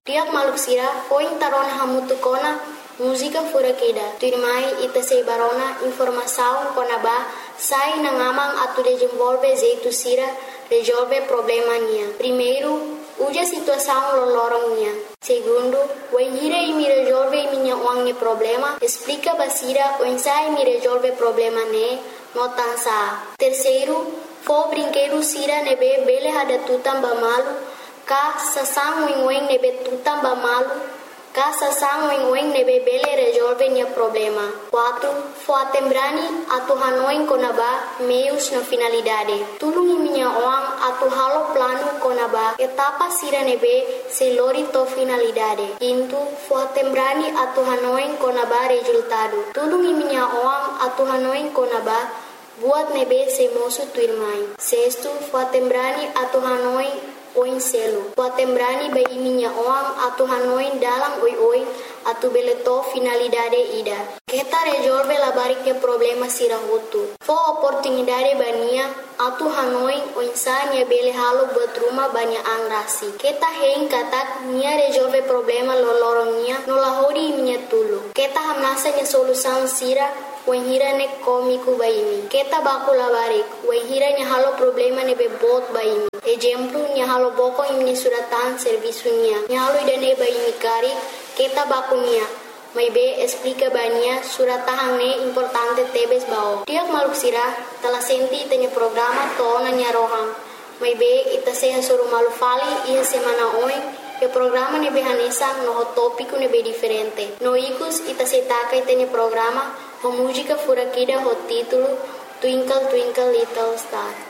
Tiak maluk sira foi tarona hamutukona música furakida. Tuirmai ita sei barona informação konaba sai na ngamang atu desenvolve jeito sira resolve problema nia. Primeiro, uja situação lolorong nia. Segundo, o hira e me resolve minha wangi problema, explica basira o ensai me resolve problema ne notansa. Terceiro, fo brinquedo sira nebe bele hada tutam bamalu, ka sasang wing nebe tutam bamalu, ka sasang wing nebe bele resolve nia problema. 4. Fo atembrani atu hanoin konaba meios na finalidade. Tulungi minha oang atu halo plano konaba etapa sira nebe se lori to finalidade. 5. Fo atembrani atu hanoin konaba resultado. Tulungi minha oang atu hanoin konaba buat nebe se mosu tuirmai. 6. Fo atembrani atu hanoin oin selo. Fo atembrani bai minha oang atu hanoin dalam oi atu beleto finalidade ida. Kita resolve la barike problema sira hutu. Fo oportunidade bania atu hanoin o insania bele halo buat rumah banyak angrasi. Kita hein katak nia resolve problema lolorongnya nolahori minha tulu. Kita hamnasa nya solusan sira wahira ne komiku baimi. Kita baku la barik wahira nya halo problema ne bebot baimi. Exemplo nya halo boko imni suratan servisunya. Nya halo idane baimi kari kita bakunya. Mai be explica bania suratahang ne importante tebes bao. Tiak maluk sira telah senti tanya programa tona nya rohang. Mai be ita seha suru malu fali iya semana oi ke programa ne be hanesa no topico ne be diferente. No ikus ita setaka tanya programa ho música furakida ho título Twinkle Twinkle Little Star.